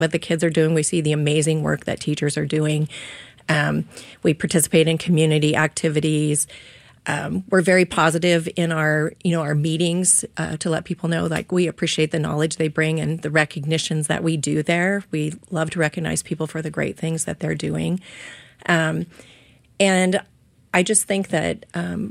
what the kids are doing. We see the amazing work that teachers are doing. We participate in community activities. We're very positive in our meetings to let people know, like, we appreciate the knowledge they bring and the recognitions that we do there. We love to recognize people for the great things that they're doing. And I just think that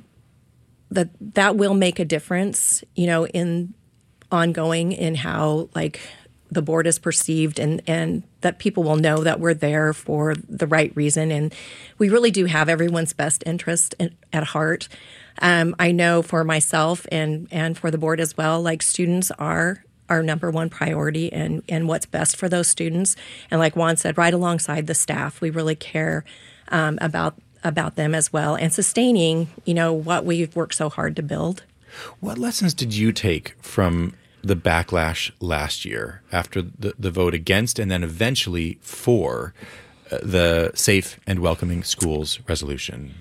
that will make a difference, in ongoing in how, like, the board is perceived, and that people will know that we're there for the right reason. And we really do have everyone's best interest at heart. I know for myself and for the board as well, like, students are our number one priority and what's best for those students. And like Juan said, right alongside the staff, we really care about them as well, and sustaining, what we've worked so hard to build. What lessons did you take from the backlash last year after the vote against and then eventually for the Safe and Welcoming Schools resolution?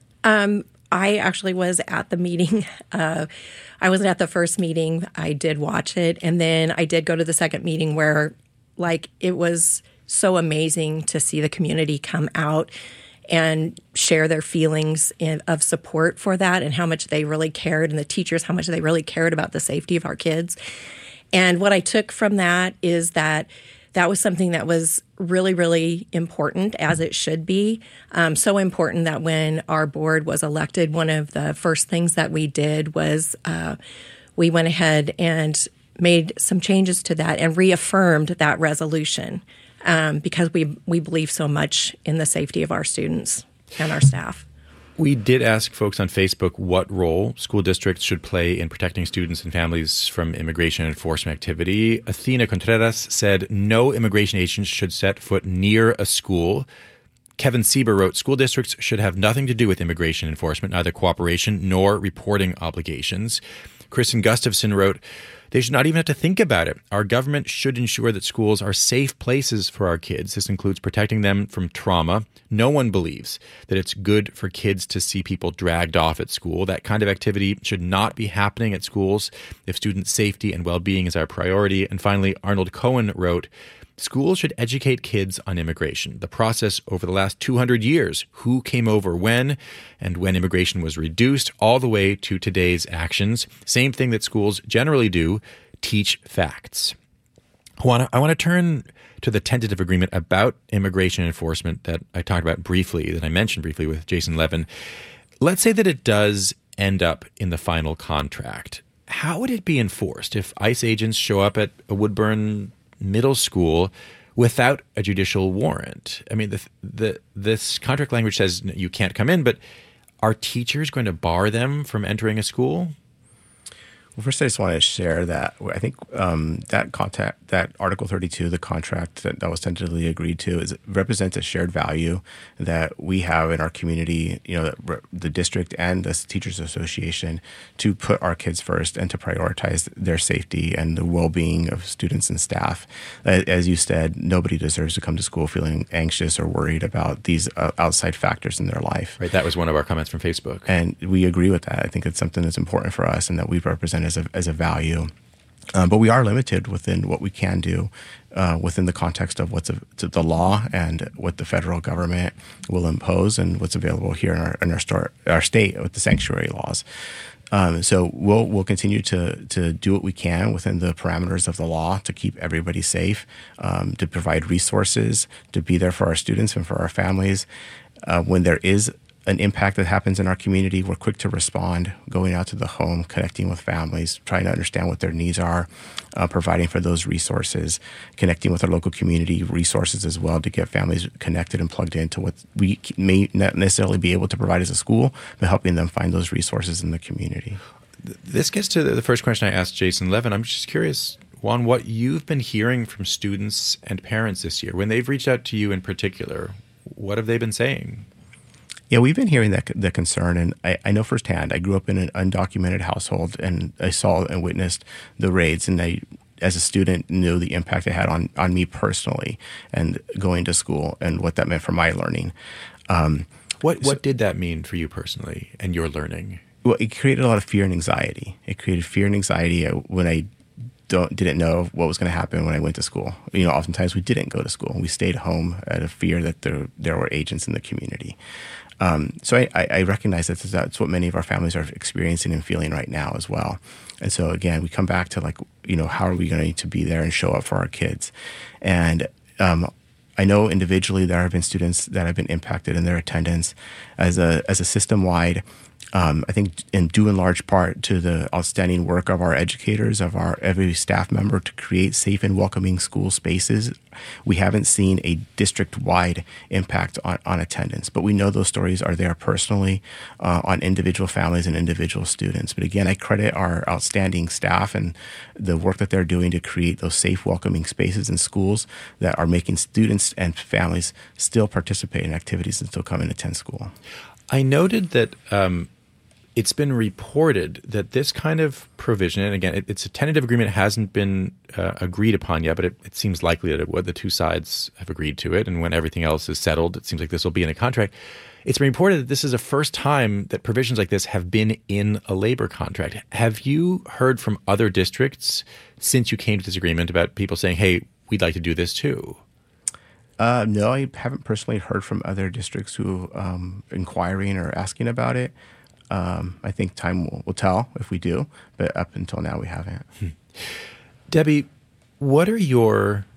I actually was at the meeting. I wasn't at the first meeting. I did watch it. And then I did go to the second meeting where, like, it was so amazing to see the community come out and share their feelings of support for that, and how much they really cared, and the teachers, how much they really cared about the safety of our kids. And what I took from that is that was something that was really, really important, as it should be. So important that when our board was elected, one of the first things that we did was we went ahead and made some changes to that and reaffirmed that resolution. Because we believe so much in the safety of our students and our staff. We did ask folks on Facebook what role school districts should play in protecting students and families from immigration enforcement activity. Athena Contreras said no immigration agents should set foot near a school. Kevin Sieber wrote, school districts should have nothing to do with immigration enforcement, neither cooperation nor reporting obligations. Kristen Gustafson wrote, they should not even have to think about it. Our government should ensure that schools are safe places for our kids. This includes protecting them from trauma. No one believes that it's good for kids to see people dragged off at school. That kind of activity should not be happening at schools if student safety and well-being is our priority. And finally, Arnold Cohen wrote, schools should educate kids on immigration, the process over the last 200 years, who came over when, and when immigration was reduced, all the way to today's actions. Same thing that schools generally do, teach facts. I want to turn to the tentative agreement about immigration enforcement that I talked about briefly, that I mentioned briefly with Jason Levin. Let's say that it does end up in the final contract. How would it be enforced if ICE agents show up at a Woodburn middle school without a judicial warrant? I mean, this contract language says you can't come in, but are teachers going to bar them from entering a school? Well, first, I just want to share that I think that Article 32, the contract that was tentatively agreed to, represents a shared value that we have in our community, the district and the Teachers Association, to put our kids first and to prioritize their safety and the well-being of students and staff. As you said, nobody deserves to come to school feeling anxious or worried about these outside factors in their life. Right. That was one of our comments from Facebook. And we agree with that. I think it's something that's important for us and that we represent as a value. But we are limited within what we can do within the context of what's the law and what the federal government will impose and what's available here in our state with the sanctuary laws. So we'll continue to do what we can within the parameters of the law to keep everybody safe, to provide resources, to be there for our students and for our families. When there is an impact that happens in our community, we're quick to respond, going out to the home, connecting with families, trying to understand what their needs are, providing for those resources, connecting with our local community resources as well to get families connected and plugged into what we may not necessarily be able to provide as a school, but helping them find those resources in the community. This gets to the first question I asked Jason Levin. I'm just curious, Juan, what you've been hearing from students and parents this year. When they've reached out to you in particular, what have they been saying? Yeah, we've been hearing the concern, and I know firsthand. I grew up in an undocumented household, and I saw and witnessed the raids, and I, as a student, knew the impact it had on me personally and going to school and what that meant for my learning. What did that mean for you personally and your learning? Well, it created a lot of fear and anxiety. It created fear and anxiety when I didn't know what was going to happen when I went to school. Oftentimes we didn't go to school. We stayed home out of fear that there were agents in the community. So I recognize that that's what many of our families are experiencing and feeling right now as well. And so again, we come back to how are we going to be there and show up for our kids? And I know individually there have been students that have been impacted in their attendance as a system-wide. I think due in large part to the outstanding work of our educators, of every staff member to create safe and welcoming school spaces. We haven't seen a district-wide impact on attendance, but we know those stories are there personally on individual families and individual students. But again, I credit our outstanding staff and the work that they're doing to create those safe, welcoming spaces in schools that are making students and families still participate in activities and still come and attend school. I noted that it's been reported that this kind of provision, and again, it's a tentative agreement, hasn't been agreed upon yet, but it seems likely that it would. The two sides have agreed to it, and when everything else is settled, it seems like this will be in a contract. It's been reported that this is the first time that provisions like this have been in a labor contract. Have you heard from other districts since you came to this agreement about people saying, hey, we'd like to do this too? No, I haven't personally heard from other districts who inquiring or asking about it. I think time will tell if we do, but up until now we haven't. Debbie, what are your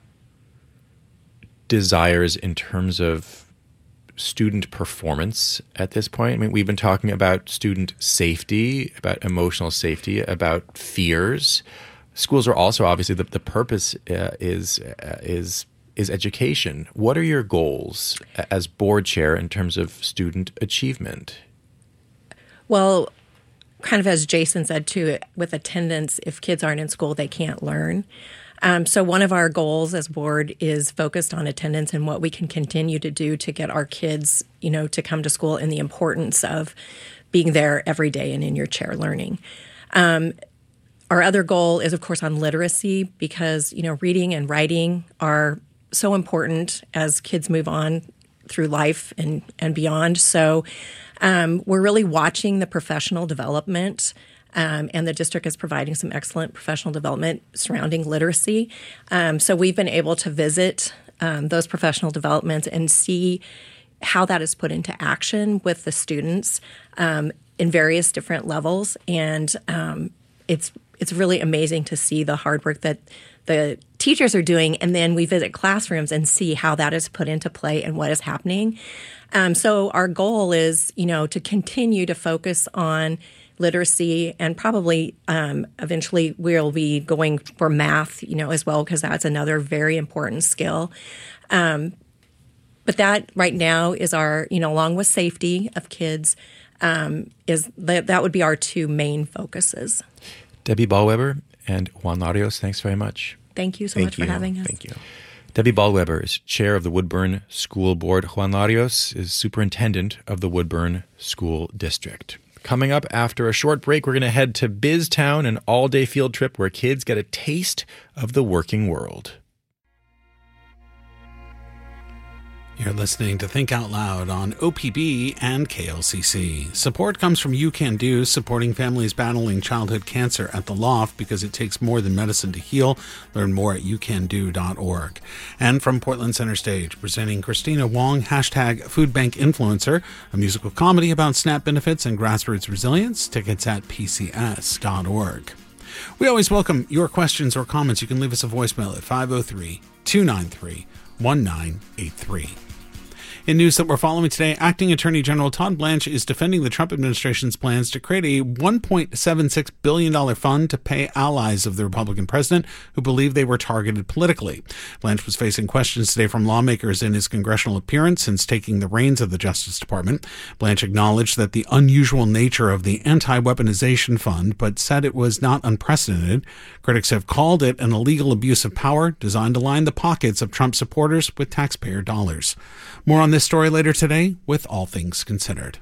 desires in terms of student performance at this point? I mean, we've been talking about student safety, about emotional safety, about fears. Schools are also obviously the purpose is education. What are your goals as board chair in terms of student achievement? Well, kind of as Jason said too, with attendance, if kids aren't in school, they can't learn. So one of our goals as board is focused on attendance and what we can continue to do to get our kids, to come to school, and the importance of being there every day and in your chair learning. Our other goal is, of course, on literacy, because, reading and writing are so important as kids move on through life and beyond. So we're really watching the professional development, and the district is providing some excellent professional development surrounding literacy. So we've been able to visit those professional developments and see how that is put into action with the students in various different levels. And it's really amazing to see the hard work that the teachers are doing, and then we visit classrooms and see how that is put into play and what is happening. So our goal is, to continue to focus on literacy, and probably eventually we'll be going for math, as well, because that's another very important skill. But that right now is our, along with safety of kids, is that would be our two main focuses. Debbie Ballweber and Juan Larios, thanks very much. Thank you so much for having us. Thank you. Debbie Ballweber is chair of the Woodburn School Board. Juan Larios is superintendent of the Woodburn School District. Coming up after a short break, we're going to head to BizTown, an all-day field trip where kids get a taste of the working world. You're listening to Think Out Loud on OPB and KLCC. Support comes from You Can Do, supporting families battling childhood cancer at the Loft because it takes more than medicine to heal. Learn more at youcando.org. And from Portland Center Stage, presenting Christina Wong, #Food Bank Influencer, a musical comedy about SNAP benefits and grassroots resilience. Tickets at pcs.org. We always welcome your questions or comments. You can leave us a voicemail at 503-293-1983. In news that we're following today, Acting Attorney General Todd Blanche is defending the Trump administration's plans to create a $1.76 billion fund to pay allies of the Republican president who believe they were targeted politically. Blanche was facing questions today from lawmakers in his congressional appearance since taking the reins of the Justice Department. Blanche acknowledged that the unusual nature of the anti-weaponization fund, but said it was not unprecedented. Critics have called it an illegal abuse of power designed to line the pockets of Trump supporters with taxpayer dollars. More on this story later today with All Things Considered.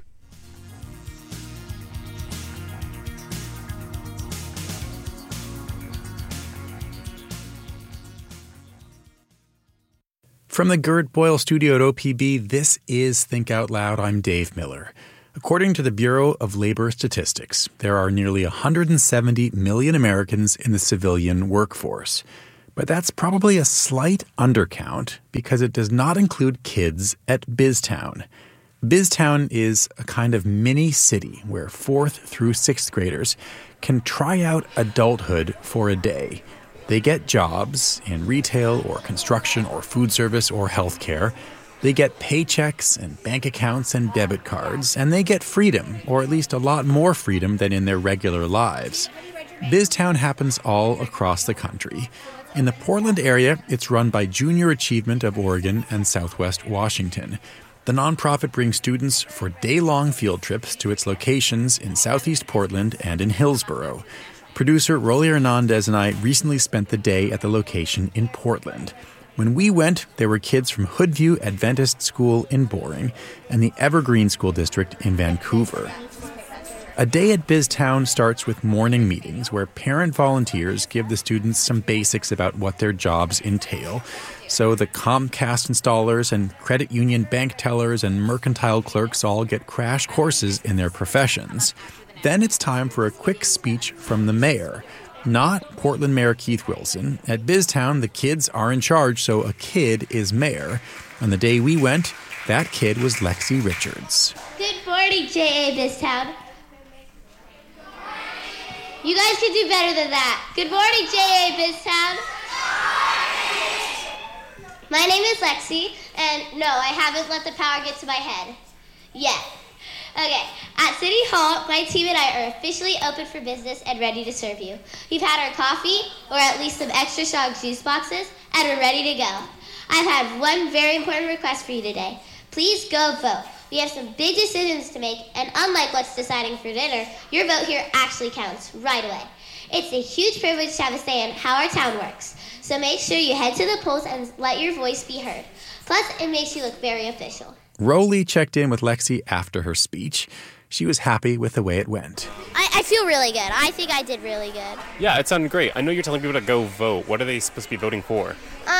From the Gert Boyle studio at OPB, this is Think Out Loud. I'm Dave Miller. According to the Bureau of Labor Statistics, there are nearly 170 million Americans in the civilian workforce. But that's probably a slight undercount because it does not include kids at BizTown. BizTown is a kind of mini city where 4th through 6th graders can try out adulthood for a day. They get jobs in retail or construction or food service or healthcare. They get paychecks and bank accounts and debit cards, and they get freedom, or at least a lot more freedom than in their regular lives. BizTown happens all across the country. In the Portland area, it's run by Junior Achievement of Oregon and Southwest Washington. The nonprofit brings students for day-long field trips to its locations in Southeast Portland and in Hillsborough. Producer Rolly Hernandez and I recently spent the day at the location in Portland. When we went, there were kids from Hoodview Adventist School in Boring and the Evergreen School District in Vancouver. A day at BizTown starts with morning meetings where parent volunteers give the students some basics about what their jobs entail. So the Comcast installers and credit union bank tellers and mercantile clerks all get crash courses in their professions. Then it's time for a quick speech from the mayor. Not Portland Mayor Keith Wilson. At BizTown, the kids are in charge, so a kid is mayor. On the day we went, that kid was Lexi Richards. Good morning, J.A. BizTown. You guys can do better than that. Good morning, J.A. BizTown. My name is Lexi, and no, I haven't let the power get to my head. Yet. Okay, at City Hall, my team and I are officially open for business and ready to serve you. We've had our coffee, or at least some extra strong juice boxes, and we're ready to go. I've had one very important request for you today. Please go vote. We have some big decisions to make, and unlike what's deciding for dinner, your vote here actually counts right away. It's a huge privilege to have a say in how our town works, so make sure you head to the polls and let your voice be heard. Plus, it makes you look very official. Rolly checked in with Lexi after her speech. She was happy with the way it went. I feel really good. I think I did really good. Yeah, it sounded great. I know you're telling people to go vote. What are they supposed to be voting for?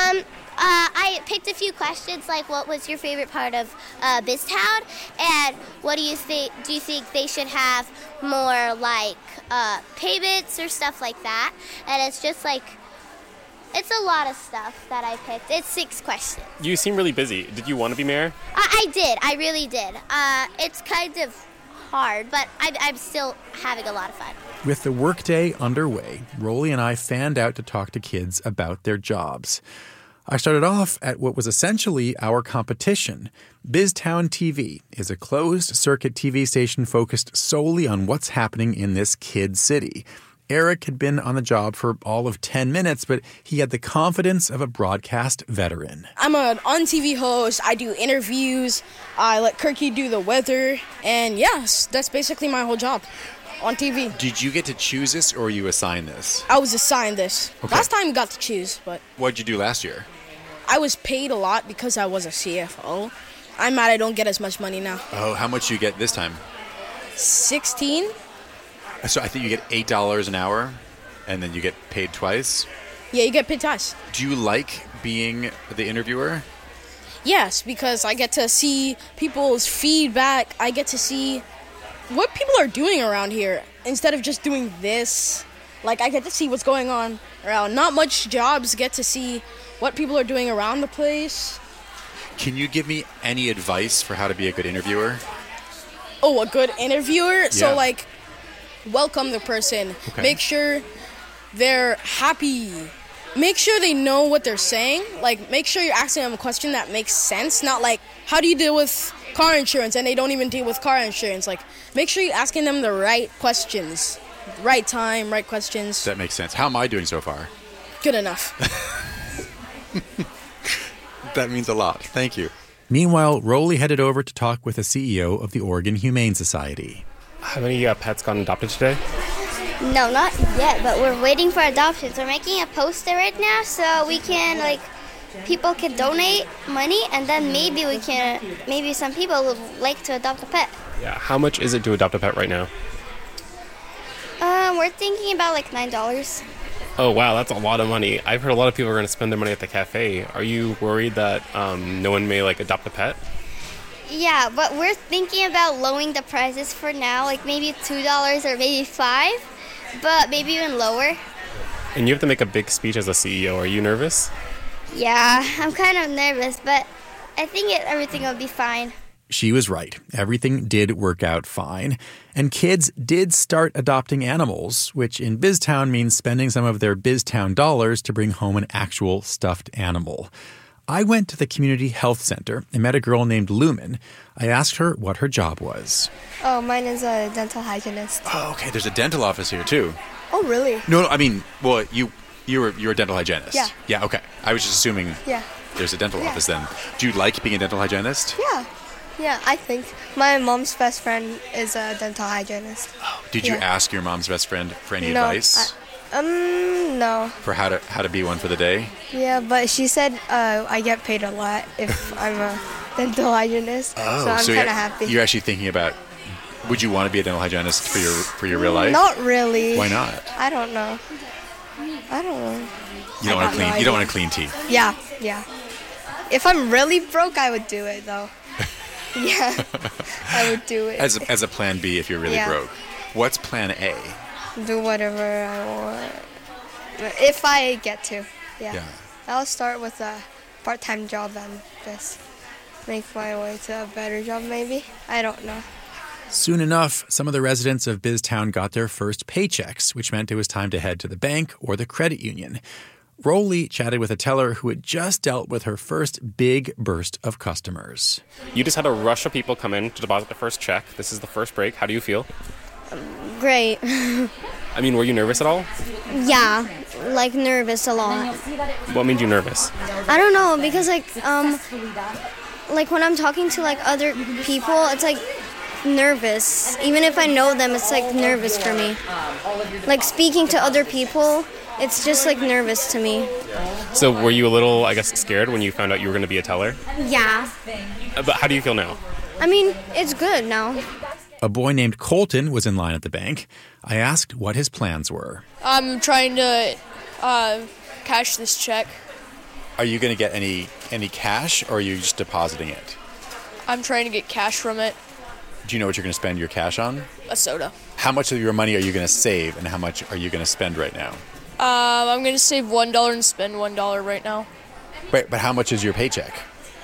I picked a few questions like what was your favorite part of BizTown, and what do you think they should have more like payments or stuff like that? And it's just like, it's a lot of stuff that I picked. It's 6 questions. You seem really busy. Did you want to be mayor? I did. I really did. It's kind of hard, but I'm still having a lot of fun. With the workday underway, Rolly and I fanned out to talk to kids about their jobs. I started off at what was essentially our competition. BizTown TV is a closed-circuit TV station focused solely on what's happening in this kid city. Eric had been on the job for all of 10 minutes, but he had the confidence of a broadcast veteran. I'm an on-TV host. I do interviews. I let Kirky do the weather. And yes, that's basically my whole job on TV. Did you get to choose this, or were you assigned this? I was assigned this. Okay. Last time I got to choose, but What'd you do last year? I was paid a lot because I was a CFO. I'm mad I don't get as much money now. Oh, how much you get this time? 16? So I think you get $8 an hour, and then you get paid twice. Yeah, you get paid twice. Do you like being the interviewer? Yes, because I get to see people's feedback. I get to see what people are doing around here instead of just doing this. Like, I get to see what's going on around. Not much jobs get to see what people are doing around the place. Can you give me any advice for how to be a good interviewer? Oh, a good interviewer? Yeah. So, like, welcome the person. Okay. Make sure they're happy. Make sure they know what they're saying. Like, make sure you're asking them a question that makes sense. Not like, how do you deal with car insurance? And they don't even deal with car insurance. Like, make sure you're asking them the right questions. Right time, right questions. That makes sense. How am I doing so far? Good enough. That means a lot. Thank you. Meanwhile, Rolly headed over to talk with the CEO of the Oregon Humane Society. How many pets got adopted today? No, not yet, but we're waiting for adoptions. We're making a poster right now so we can, like, people can donate money, and then maybe some people would like to adopt a pet. Yeah. How much is it to adopt a pet right now? We're thinking about like $9. Oh, wow, that's a lot of money. I've heard a lot of people are going to spend their money at the cafe. Are you worried that no one may, like, adopt a pet? Yeah, but we're thinking about lowering the prices for now, like maybe $2 or maybe $5, but maybe even lower. And you have to make a big speech as a CEO. Are you nervous? Yeah, I'm kind of nervous, but I think everything will be fine. She was right. Everything did work out fine. And kids did start adopting animals, which in BizTown means spending some of their BizTown dollars to bring home an actual stuffed animal. I went to the community health center and met a girl named Lumen. I asked her what her job was. Oh, mine is a dental hygienist. Oh, okay. There's a dental office here too. Oh, really? No, I mean, well, you're a dental hygienist. Yeah. Yeah. Okay. I was just assuming. Yeah. There's a dental office then. Do you like being a dental hygienist? Yeah. Yeah, I think. My mom's best friend is a dental hygienist. Oh, did you ask your mom's best friend for any No, advice? No. For how to be one for the day? Yeah, but she said I get paid a lot if I'm a dental hygienist. Oh, so I'm so kind of happy. You're actually thinking about, would you want to be a dental hygienist for your real life? Not really. Why not? I don't know. You don't want to clean. You don't want to clean teeth. Yeah. If I'm really broke, I would do it though. Yeah, I would do it. As a plan B if you're really broke. What's plan A? Do whatever I want. If I get to. Yeah. I'll start with a part-time job and just make my way to a better job maybe. I don't know. Soon enough, some of the residents of BizTown got their first paychecks, which meant it was time to head to the bank or the credit union. Rolly chatted with a teller who had just dealt with her first big burst of customers. You just had a rush of people come in to deposit their first check. This is the first break. How do you feel? Great. I mean, were you nervous at all? Yeah, like nervous a lot. What made you nervous? I don't know, because like when I'm talking to like other people, it's like nervous. Even if I know them, it's like nervous for me. Like speaking to other people, it's just like nervous to me. So were you a little, I guess, scared when you found out you were going to be a teller? Yeah. But how do you feel now? I mean, it's good now. A boy named Colton was in line at the bank. I asked what his plans were. I'm trying to cash this check. Are you going to get any cash, or are you just depositing it? I'm trying to get cash from it. Do you know what you're going to spend your cash on? A soda. How much of your money are you going to save, and how much are you going to spend right now? I'm going to save $1 and spend $1 right now. Wait, but how much is your paycheck?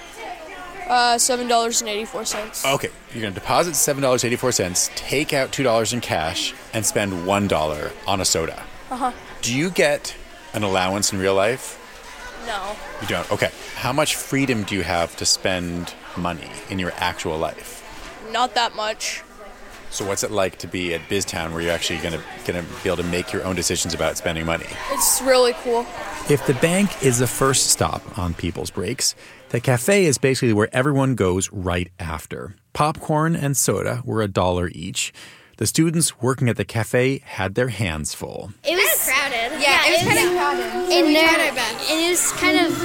$7.84. Okay, you're going to deposit $7.84, take out $2 in cash, and spend $1 on a soda. Uh-huh. Do you get an allowance in real life? No. You don't? Okay. How much freedom do you have to spend money in your actual life? Not that much. So what's it like to be at BizTown where you're actually going to be able to make your own decisions about spending money? It's really cool. If the bank is the first stop on people's breaks, the cafe is basically where everyone goes right after. Popcorn and soda were $1 each. The students working at the cafe had their hands full. It was crowded. Yeah, it was kind of crowded. And it was kind of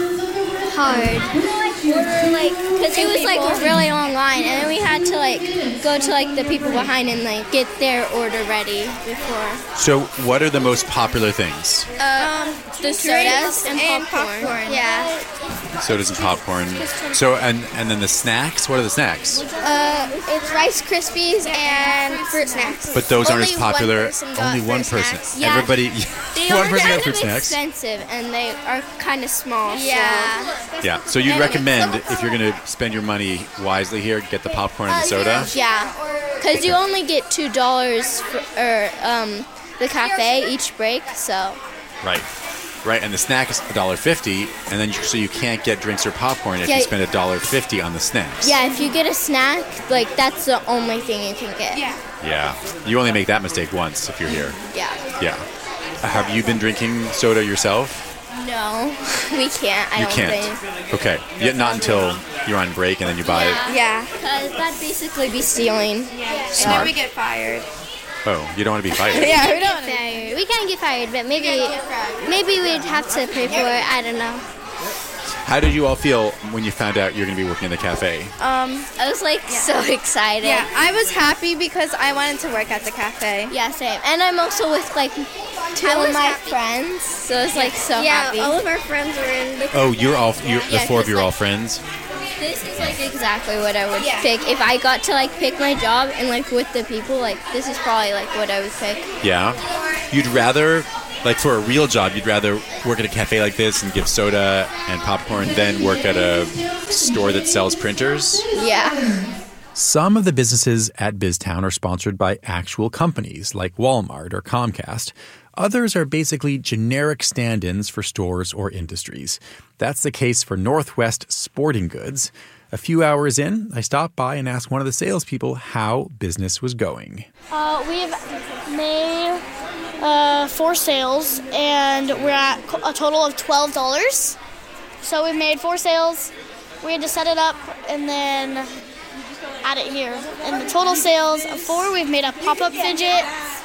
hard. Because it was like a really long line, and then we had to like go to like the people behind and like get their order ready before. So what are the most popular things? The sodas and popcorn. Yeah. Sodas and popcorn. So and then the snacks. What are the snacks? It's Rice Krispies and fruit snacks. But those aren't as Only one popular. person got Only one fruit person. snacks. Yeah. Everybody. They One are person got kind fruit of snacks. expensive, and they are kind of small. Yeah. Yeah. So you'd recommend if you're going to spend your money wisely here, get the popcorn and the soda. Yeah. Because you only get $2 for the cafe each break, so. Right. Right, and the snack is $1.50, and then so you can't get drinks or popcorn if you spend $1.50 on the snacks. Yeah, if you get a snack, like that's the only thing you can get. Yeah. You only make that mistake once if you're here. Yeah. Yeah. Have you been drinking soda yourself? No, we can't. I You don't can't. think. Okay. Yet not until you're on break and then you buy it. Yeah, because that'd basically be stealing. Smart. we get fired. Oh, you don't want to be fired. Yeah, we don't. Fired. We can't get fired, but maybe we'd have to pay for it. I don't know. How did you all feel when you found out you're going to be working in the cafe? I was like so excited. Yeah, I was happy because I wanted to work at the cafe. Yeah, same. And I'm also with like two of my friends, so it's like so happy. Yeah, all of our friends were in the Oh, the four of you are all friends? This is like exactly what I would pick if I got to like pick my job and like with the people. Like this is probably like what I would pick. Yeah. You'd rather, like for a real job, you'd rather work at a cafe like this and give soda and popcorn than work at a store that sells printers? Yeah. Some of the businesses at BizTown are sponsored by actual companies like Walmart or Comcast. Others are basically generic stand-ins for stores or industries. That's the case for Northwest Sporting Goods. A few hours in, I stopped by and asked one of the salespeople how business was going. We've made 4 sales, and we're at a total of $12. So we've made 4 sales. We had to set it up and then add it here. And the total sales of 4, we've made a pop-up fidget,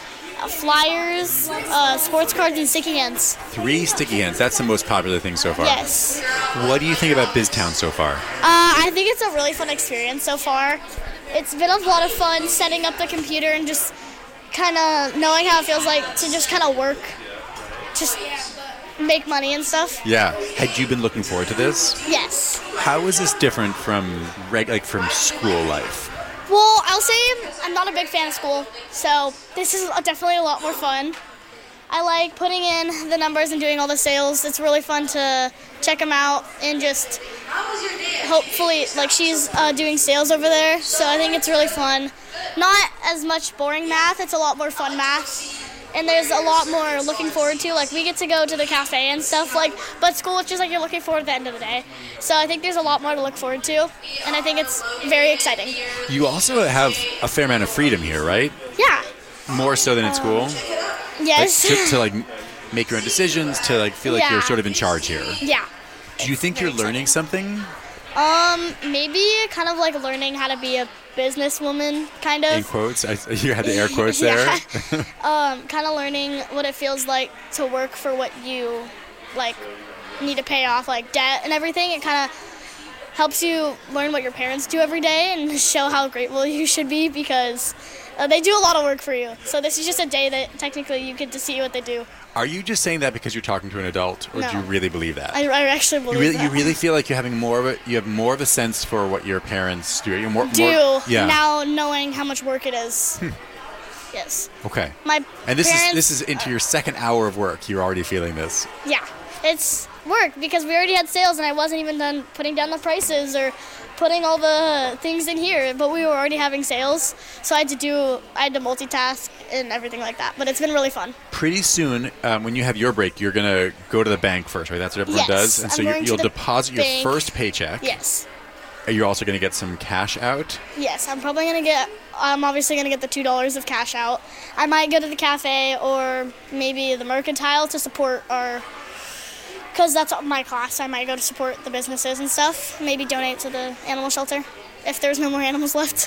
flyers, sports cards, and sticky hands. 3 sticky hands. That's the most popular thing so far. Yes. What do you think about BizTown so far? I think it's a really fun experience so far. It's been a lot of fun setting up the computer and just kind of knowing how it feels like to just kind of work, just make money and stuff. Yeah. Had you been looking forward to this? Yes. How is this different from from school life? Well, I'll say I'm not a big fan of school, so this is definitely a lot more fun. I like putting in the numbers and doing all the sales. It's really fun to check them out and just hopefully, like she's doing sales over there, so I think it's really fun. Not as much boring math, it's a lot more fun math. And there's a lot more looking forward to. Like, we get to go to the cafe and stuff, but school, it's just like you're looking forward at the end of the day. So I think there's a lot more to look forward to, and I think it's very exciting. You also have a fair amount of freedom here, right? Yeah. More so than in school? Yes. Like, to make your own decisions, to feel like you're sort of in charge here. Yeah. Do you think you're learning something? Maybe kind of like learning how to be a businesswoman, kind of. In quotes? You had the air quotes there. Kind of learning what it feels like to work for what you, need to pay off, debt and everything. It kind of helps you learn what your parents do every day and show how grateful you should be because they do a lot of work for you. So this is just a day that technically you get to see what they do. Are you just saying that because you're talking to an adult, or No. do you really believe that? I actually believe that. You really feel like you're having you have more of a sense for what your parents do. You're more, Yeah. Now knowing how much work it is. Yes. Okay. And this is into your second hour of work. You're already feeling this. Yeah. It's work because we already had sales and I wasn't even done putting down the prices or putting all the things in here, but we were already having sales, so I had to multitask and everything like that, but it's been really fun. Pretty soon, when you have your break, you're going to go to the bank first, right? That's what everyone does? And so you'll deposit your first paycheck. Yes. Are you also going to get some cash out? Yes, I'm obviously going to get the $2 of cash out. I might go to the cafe or maybe the Mercantile to support because that's my class. I might go to support the businesses and stuff. Maybe donate to the animal shelter if there's no more animals left.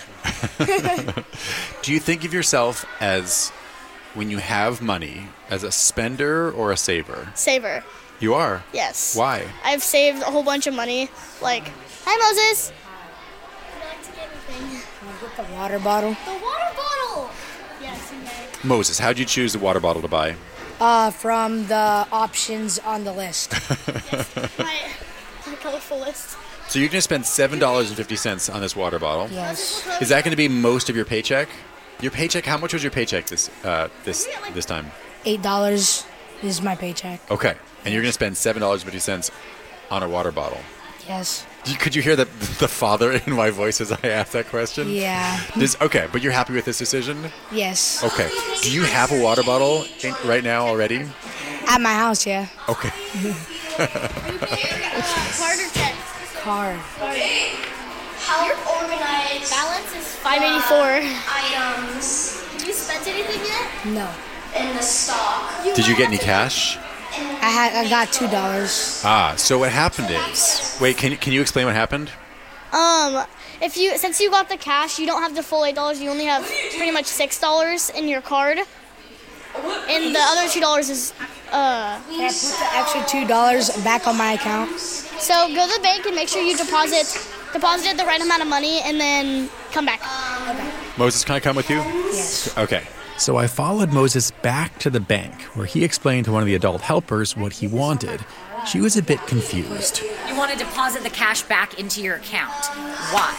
Do you think of yourself as, when you have money, as a spender or a saver? Saver. You are? Yes. Why? I've saved a whole bunch of money. Hi, Moses. Would you like to get anything? The water bottle. The water bottle! Yes, you may. Moses, how'd you choose the water bottle to buy? From the options on the list. My colorful list. So you're going to spend $7.50 on this water bottle. Yes. Is that going to be most of your paycheck? Your paycheck? How much was your paycheck this time? $8 is my paycheck. Okay, and you're going to spend $7.50 on a water bottle. Yes. Could you hear the father in my voice as I asked that question? Yeah. Okay, but you're happy with this decision? Yes. Okay. Do you have a water bottle right now already? At my house, yeah. Okay. Card or check? Card. How organized? Balance is $5.84. Items. Have you spent anything yet? No. In the stock. Did you get any cash? I got $2. So what happened is... Wait, can you explain what happened? Since you got the cash, you don't have the full $8. You only have pretty much $6 in your card. And the other $2 is... Can I put the extra $2 back on my account? So go to the bank and make sure you deposit the right amount of money and then come back. Okay. Moses, can I come with you? Yes. Okay. So I followed Moses back to the bank, where he explained to one of the adult helpers what he wanted. she was a bit confused. You want to deposit the cash back into your account. Why?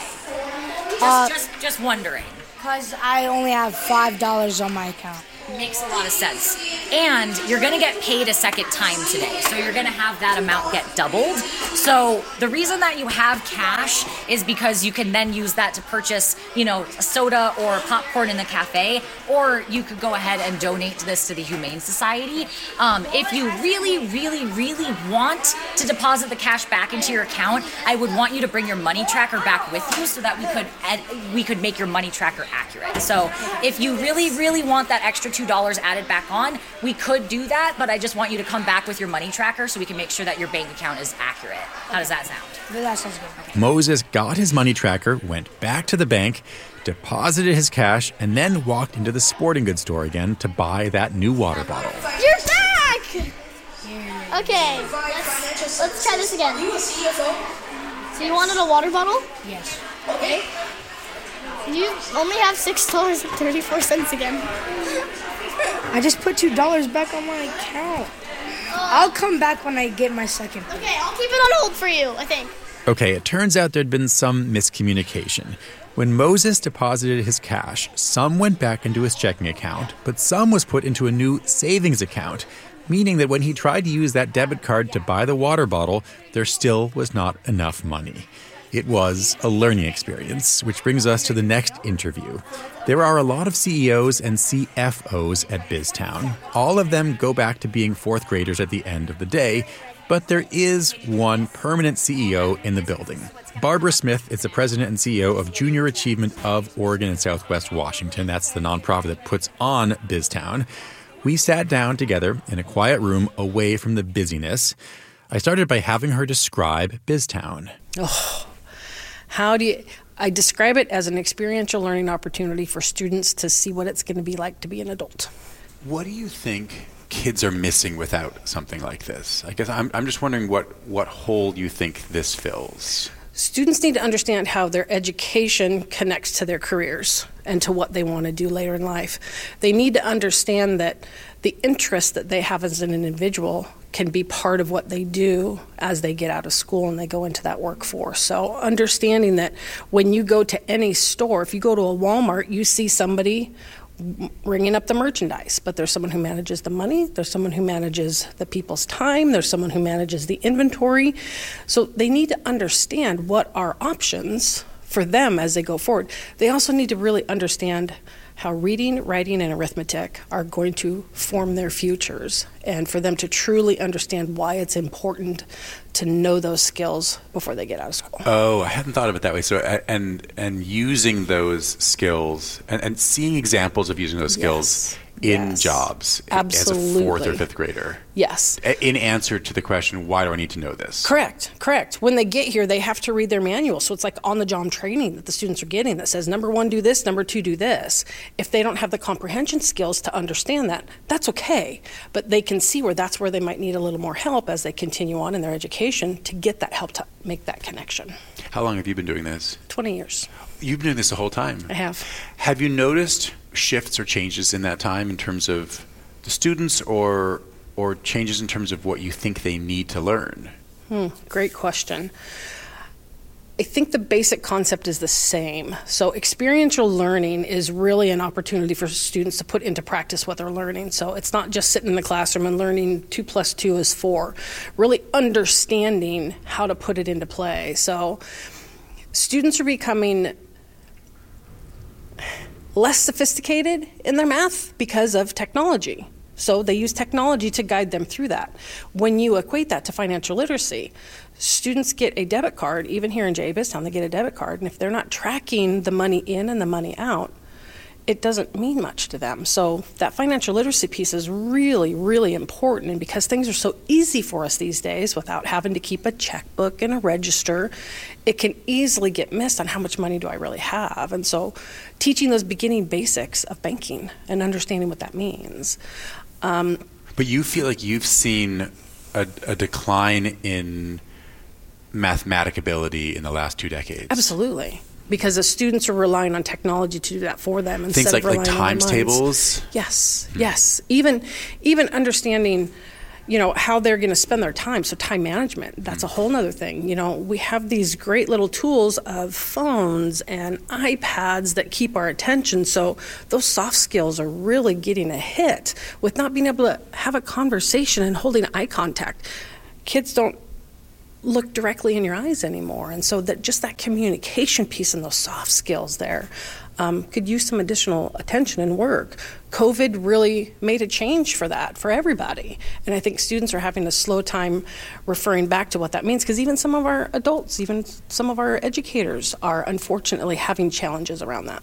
Just wondering. Because I only have $5 on my account. Makes a lot of sense. And you're going to get paid a second time today. So you're going to have that amount get doubled. So the reason that you have cash is because you can then use that to purchase, a soda or popcorn in the cafe, or you could go ahead and donate this to the Humane Society. If you really, really, really want to deposit the cash back into your account, I would want you to bring your money tracker back with you so that we could make your money tracker accurate. So if you really, really want that extra $2 added back on, we could do that, but I just want you to come back with your money tracker so we can make sure that your bank account is accurate. How does that sound? That sounds good. Okay. Moses got his money tracker, went back to the bank, deposited his cash, and then walked into the sporting goods store again to buy that new water bottle. You're back! Okay, let's try this again. So you wanted a water bottle? Yes. Okay. You only have $6.34 again. I just put $2 back on my account. I'll come back when I get my second. Okay, I'll keep it on hold for you, I think. Okay, it turns out there'd been some miscommunication. When Moses deposited his cash, some went back into his checking account, but some was put into a new savings account, meaning that when he tried to use that debit card to buy the water bottle, there still was not enough money. It was a learning experience, which brings us to the next interview. There are a lot of CEOs and CFOs at BizTown. All of them go back to being fourth graders at the end of the day, but there is one permanent CEO in the building. Barbara Smith is the president and CEO of Junior Achievement of Oregon and Southwest Washington. That's the nonprofit that puts on BizTown. We sat down together in a quiet room away from the busyness. I started by having her describe BizTown. I describe it as an experiential learning opportunity for students to see what it's going to be like to be an adult. What do you think kids are missing without something like this? I guess I'm just wondering what hole you think this fills. Students need to understand how their education connects to their careers and to what they want to do later in life. They need to understand that the interest that they have as an individual can be part of what they do as they get out of school and they go into that workforce. So understanding that when you go to any store, if you go to a Walmart, you see somebody ringing up the merchandise, but there's someone who manages the money, there's someone who manages the people's time, there's someone who manages the inventory. So they need to understand what are options for them as they go forward. They also need to really understand how reading, writing, and arithmetic are going to form their futures, and for them to truly understand why it's important to know those skills before they get out of school. Oh, I hadn't thought of it that way. So, and using those skills and seeing examples of using those skills in jobs Absolutely. As a fourth or fifth grader. Yes. In answer to the question, why do I need to know this? Correct. When they get here, they have to read their manual. So it's like on-the-job training that the students are getting that says, number 1, do this, number 2, do this. If they don't have the comprehension skills to understand that, that's okay. But they can see where that's where they might need a little more help as they continue on in their education to get that help to make that connection. How long have you been doing this? 20 years. You've been doing this the whole time? I have. Have you noticed shifts or changes in that time in terms of the students or changes in terms of what you think they need to learn? Great question. I think the basic concept is the same. So experiential learning is really an opportunity for students to put into practice what they're learning. So it's not just sitting in the classroom and learning 2 + 2 is 4. Really understanding how to put it into play. So students are becoming less sophisticated in their math because of technology. So they use technology to guide them through that. When you equate that to financial literacy, students get a debit card, even here in J.A. BizTown, they get a debit card, and if they're not tracking the money in and the money out, it doesn't mean much to them. So that financial literacy piece is really, really important, and because things are so easy for us these days without having to keep a checkbook and a register, it can easily get missed on how much money do I really have. And so teaching those beginning basics of banking and understanding what that means. But you feel like you've seen a decline in mathematic ability in the last 2 decades. Absolutely. Because the students are relying on technology to do that for them instead things of relying like on times their minds. tables. Yes. Even understanding, how they're going to spend their time. So time management, that's a whole nother thing. We have these great little tools of phones and iPads that keep our attention. So those soft skills are really getting a hit with not being able to have a conversation and holding eye contact. Kids don't look directly in your eyes anymore. And so that communication piece and those soft skills there could use some additional attention and work. COVID really made a change for that, for everybody. And I think students are having a slow time referring back to what that means, because even some of our adults, even some of our educators are unfortunately having challenges around that.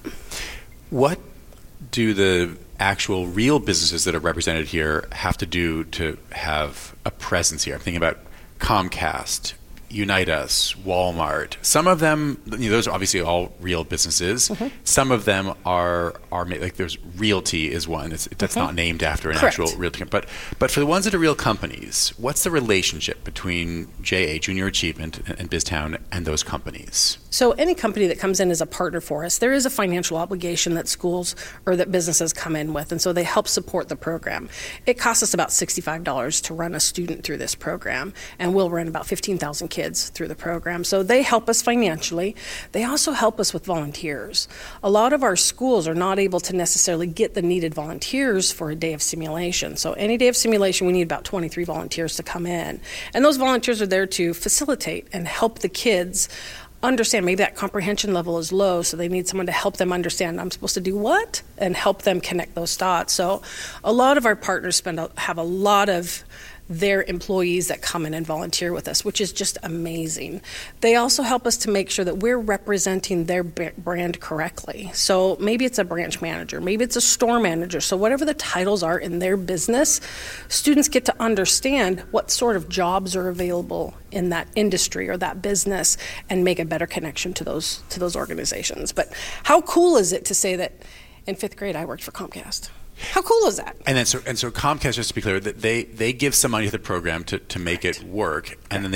What do the actual real businesses that are represented here have to do to have a presence here? I'm thinking about Comcast, Unite Us, Walmart. Some of them, those are obviously all real businesses. Some of them are like there's Realty is one. That's not named after an actual realty. But for the ones that are real companies, what's the relationship between JA, Junior Achievement, and BizTown and those companies? So any company that comes in as a partner for us, there is a financial obligation that schools or that businesses come in with, and so they help support the program. It costs us about $65 to run a student through this program, and we'll run about 15,000 kids through the program. So they help us financially. They also help us with volunteers. A lot of our schools are not able to necessarily get the needed volunteers for a day of simulation. So any day of simulation, we need about 23 volunteers to come in. And those volunteers are there to facilitate and help the kids understand. Maybe that comprehension level is low, so they need someone to help them understand I'm supposed to do what and help them connect those dots. So a lot of our partners have a lot of their employees that come in and volunteer with us, which is just amazing. They also help us to make sure that we're representing their brand correctly. So maybe it's a branch manager, maybe it's a store manager. So whatever the titles are in their business, students get to understand what sort of jobs are available in that industry or that business and make a better connection to those organizations. But how cool is it to say that in 5th grade I worked for Comcast? How cool is that? And so Comcast, just to be clear, that they give some money to the program to make it work, and then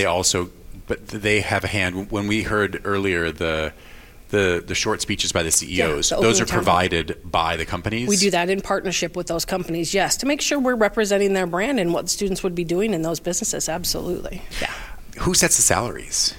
they have a hand. When we heard earlier the short speeches by the CEOs, those are provided by the companies? We do that in partnership with those companies, yes, to make sure we're representing their brand and what students would be doing in those businesses, absolutely. Yeah. Who sets the salaries?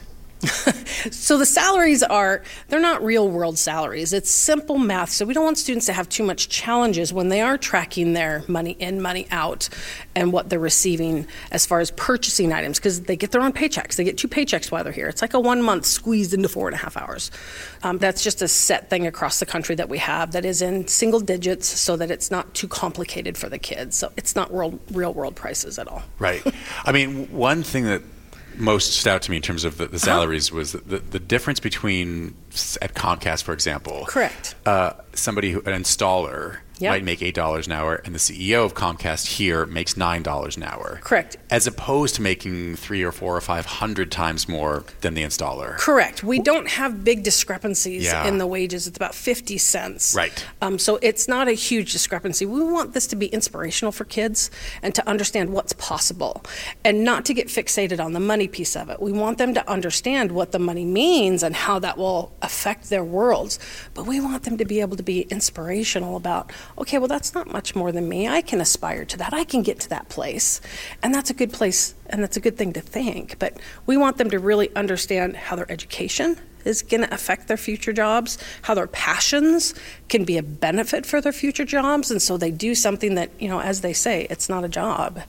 So the salaries they're not real world salaries. It's simple math. So we don't want students to have too much challenges when they are tracking their money in, money out, and what they're receiving as far as purchasing items, because they get their own paychecks. They get 2 paychecks while they're here. It's like a 1 month squeezed into 4.5 hours. That's just a set thing across the country that we have that is in single digits so that it's not too complicated for the kids. So it's not real world prices at all. Right. I mean, one thing that most stood out to me in terms of the salaries was the difference between, at Comcast, for example. Correct. Somebody an installer might make $8 an hour, and the CEO of Comcast here makes $9 an hour. Correct. As opposed to making 300 or 400 or 500 times more than the installer. Correct. We don't have big discrepancies in the wages. It's about 50 cents. Right. So it's not a huge discrepancy. We want this to be inspirational for kids and to understand what's possible and not to get fixated on the money piece of it. We want them to understand what the money means and how that will affect their worlds. But we want them to be able to be inspirational about, okay, well, that's not much more than me. I can aspire to that. I can get to that place. And that's a good place, and that's a good thing to think. But we want them to really understand how their education is going to affect their future jobs, how their passions can be a benefit for their future jobs. And so they do something that, as they say, it's not a job.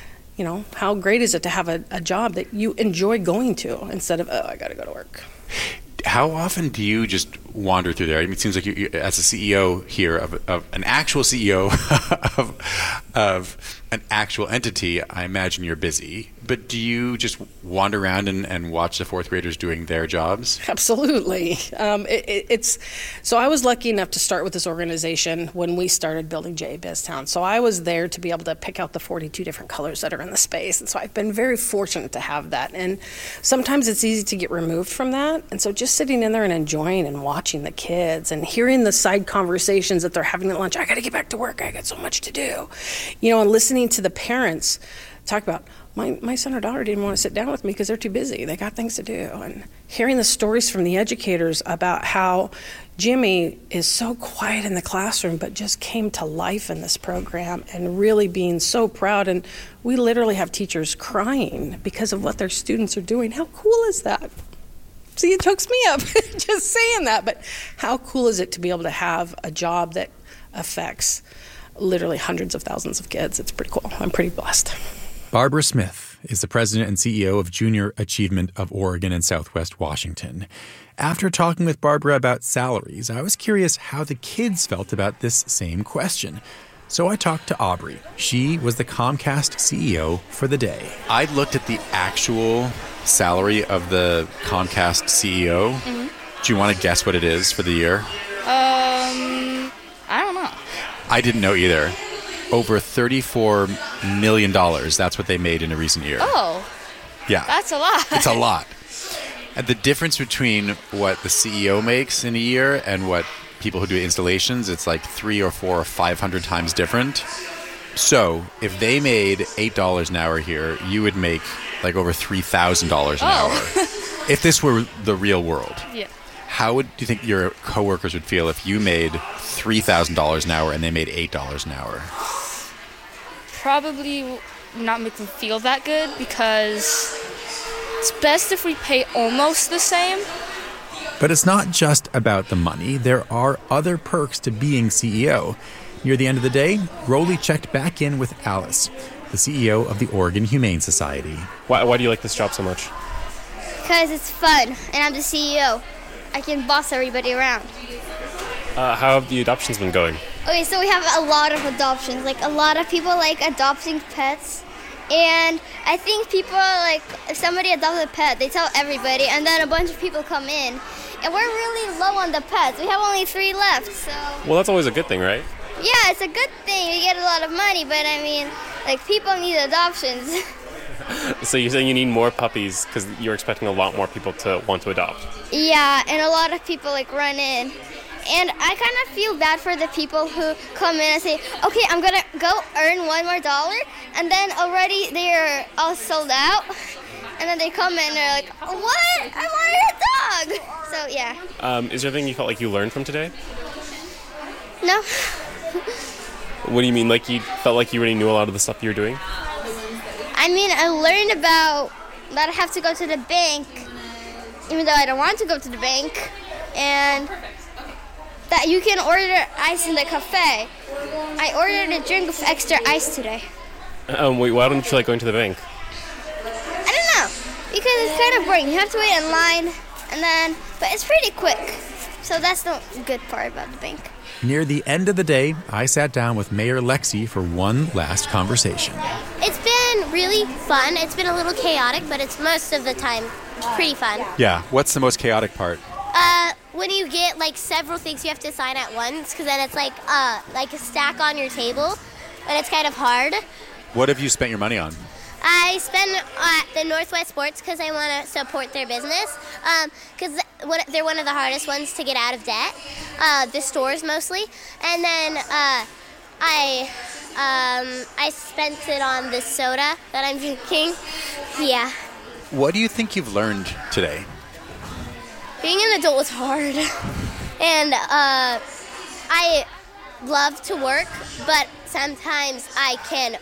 How great is it to have a job that you enjoy going to instead of, I got to go to work. How often do you just wander through there? I mean, it seems like you, as a CEO here of an actual CEO of an actual entity, I imagine you're busy. But do you just wander around and watch the 4th graders doing their jobs? Absolutely. So I was lucky enough to start with this organization when we started building JA BizTown. So I was there to be able to pick out the 42 different colors that are in the space. And so I've been very fortunate to have that. And sometimes it's easy to get removed from that. And so just sitting in there and enjoying and watching the kids and hearing the side conversations that they're having at lunch. I got to get back to work. I got so much to do. And listening to the parents talk about, my son or daughter didn't want to sit down with me because they're too busy. They got things to do. And hearing the stories from the educators about how Jimmy is so quiet in the classroom but just came to life in this program and really being so proud. And we literally have teachers crying because of what their students are doing. How cool is that? See, it chokes me up just saying that. But how cool is it to be able to have a job that affects literally hundreds of thousands of kids? It's pretty cool. I'm pretty blessed. Barbara Smith is the president and CEO of Junior Achievement of Oregon and Southwest Washington. After talking with Barbara about salaries, I was curious how the kids felt about this same question. So I talked to Aubrey. She was the Comcast CEO for the day. I looked at the actual salary of the Comcast CEO. Mm-hmm. Do you want to guess what it is for the year? I don't know. I didn't know either. Over $34 million. That's what they made in a recent year. Oh. Yeah. That's a lot. It's a lot. And the difference between what the CEO makes in a year and what people who do installations, it's like 300 or 400 or 500 times different. So if they made $8 an hour here, you would make like over $3,000 an hour. If this were the real world. Yeah. How do you think your coworkers would feel if you made $3,000 an hour and they made $8 an hour? Probably not make them feel that good because it's best if we pay almost the same. But it's not just about the money. There are other perks to being CEO. Near the end of the day, Rowley checked back in with Alice, the CEO of the Oregon Humane Society. Why do you like this job so much? Because it's fun, and I'm the CEO. I can boss everybody around. How have the adoptions been going? Okay, so we have a lot of adoptions. Like, a lot of people like adopting pets. And I think people, like, if somebody adopts a pet, they tell everybody, and then a bunch of people come in. And we're really low on the pets. We have only 3 left, so... Well, that's always a good thing, right? Yeah, it's a good thing. We get a lot of money, but I mean, like, people need adoptions. So you're saying you need more puppies because you're expecting a lot more people to want to adopt? Yeah, and a lot of people, like, run in. And I kind of feel bad for the people who come in and say, okay, I'm going to go earn $1 more, and then already they're all sold out. And then they come in and they're like, what? I wanted a dog. So, yeah. Is there anything you felt like you learned from today? No. What do you mean? Like you felt like you already knew a lot of the stuff you were doing? I mean, I learned about that I have to go to the bank, even though I don't want to go to the bank. And that you can order ice in the cafe. I ordered a drink with extra ice today. Wait, why don't you like going to the bank? I don't know, because it's kind of boring. You have to wait in line, but it's pretty quick. So that's the good part about the bank. Near the end of the day, I sat down with Mayor Lexi for one last conversation. It's been really fun. It's been a little chaotic, but it's most of the time pretty fun. Yeah. What's the most chaotic part? When you get like several things you have to sign at once, because then it's like a stack on your table, and it's kind of hard. What have you spent your money on? I spend at the Northwest Sports because I want to support their business, because they're one of the hardest ones to get out of debt, the stores mostly. And then I spent it on the soda that I'm drinking. Yeah. What do you think you've learned today? Being an adult was hard, and I love to work, but sometimes I can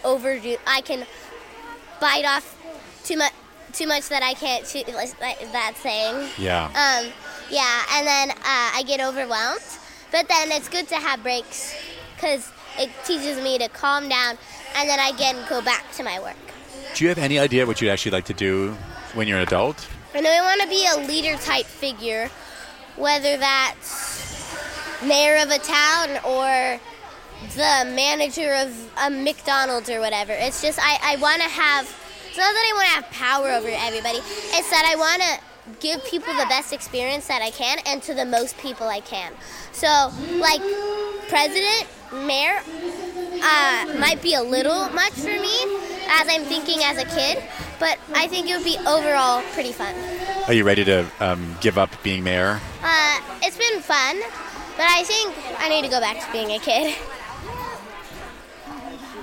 bite off too much that I can't chew, like that saying. Yeah. Yeah, and then I get overwhelmed, but then it's good to have breaks because it teaches me to calm down, and then I can go back to my work. Do you have any idea what you'd actually like to do when you're an adult? I know I want to be a leader-type figure, whether that's mayor of a town or the manager of a McDonald's or whatever. It's just I want to have, it's not that I want to have power over everybody, it's that I want to give people the best experience that I can and to the most people I can. So, like, president, mayor, might be a little much for me, as I'm thinking as a kid, but I think it would be overall pretty fun. Are you ready to give up being mayor? It's been fun, but I think I need to go back to being a kid.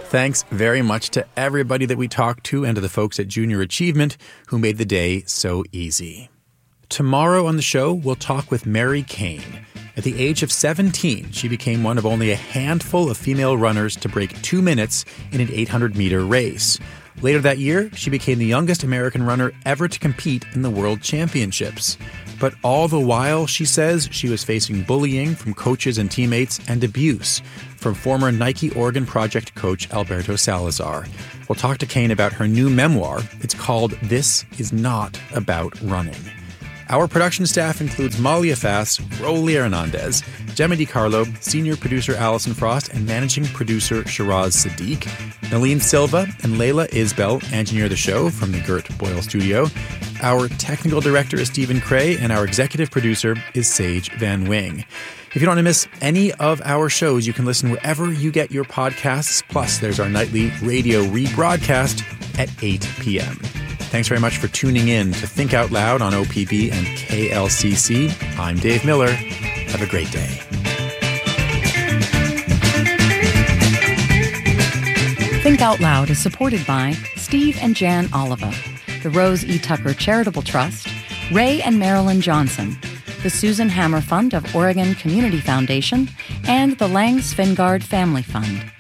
Thanks very much to everybody that we talked to and to the folks at Junior Achievement who made the day so easy. Tomorrow on the show, we'll talk with Mary Kane. At the age of 17, she became one of only a handful of female runners to break 2 minutes in an 800-meter race. Later that year, she became the youngest American runner ever to compete in the World Championships. But all the while, she says, she was facing bullying from coaches and teammates and abuse from former Nike Oregon Project coach Alberto Salazar. We'll talk to Kane about her new memoir. It's called This Is Not About Running. Our production staff includes Malia Fass, Rolly Hernandez, Gemma DiCarlo, senior producer Allison Frost, and managing producer Shiraz Sadiq. Nalene Silva and Layla Isbell engineer the show from the Gert Boyle studio. Our technical director is Stephen Cray, and our executive producer is Sage Van Wing. If you don't want to miss any of our shows, you can listen wherever you get your podcasts. Plus, there's our nightly radio rebroadcast at 8 p.m. Thanks very much for tuning in to Think Out Loud on OPB and KLCC. I'm Dave Miller. Have a great day. Think Out Loud is supported by Steve and Jan Oliva, the Rose E. Tucker Charitable Trust, Ray and Marilyn Johnson, the Susan Hammer Fund of Oregon Community Foundation, and the Lang Svingard Family Fund.